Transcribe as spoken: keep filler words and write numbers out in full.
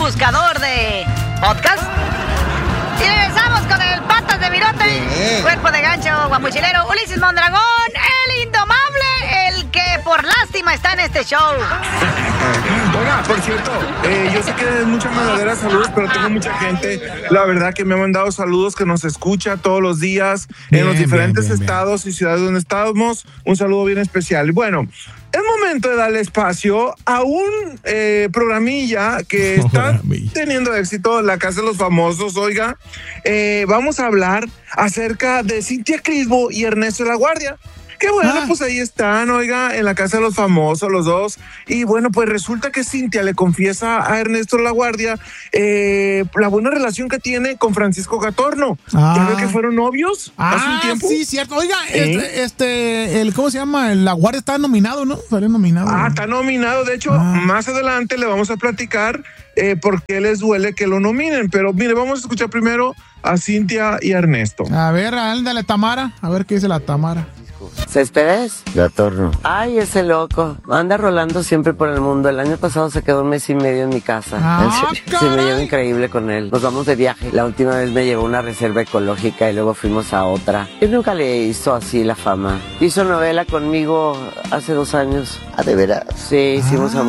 buscador de podcast. Y regresamos con el Patas de Virote, ¿Qué? Cuerpo de Gancho, Guamuchilero, Ulises Mondragón, el indomable, el que por lástima está en este show. Oiga, por cierto, eh, yo sé que es mucha mandadera saludos, pero tengo mucha gente, la verdad, que me ha mandado saludos, que nos escucha todos los días Bien, en los diferentes bien, bien, estados y ciudades donde estamos. Un saludo bien especial. Bueno, es momento de darle espacio a un eh, programilla que está Programilla. teniendo éxito en la Casa de los Famosos. Oiga, eh, vamos a hablar acerca de Cintia Crisbo y Ernesto de la Guardia. Qué bueno, Ah. pues ahí están, oiga, en la Casa de los Famosos, los dos. Y bueno, pues resulta que Cintia le confiesa a Ernesto de la Guardia eh, la buena relación que tiene con Francisco Gatorno. Ah. ¿Ya ve que fueron novios hace un Ah, tiempo? sí, cierto. Oiga, ¿Eh? este, este, el, ¿cómo se llama? La Guardia está nominado, ¿no? Salió nominado. Ah, está nominado. De hecho, Ah. más adelante le vamos a platicar eh, por qué les duele que lo nominen. Pero mire, vamos a escuchar primero a Cintia y a Ernesto. A ver, ándale, Tamara. A ver qué dice la Tamara. ¿Céspedes? Gatorno. Ay, ese loco. Anda rolando siempre por el mundo. El año pasado se quedó un mes y medio en mi casa. Ah, En serio. Sí, me caray. llevo increíble con él. Nos vamos de viaje. La última vez me llevó a una reserva ecológica y luego fuimos a otra. Él nunca le hizo así la fama. Hizo novela conmigo hace dos años. Ah, ¿de veras? Sí, hicimos Ah.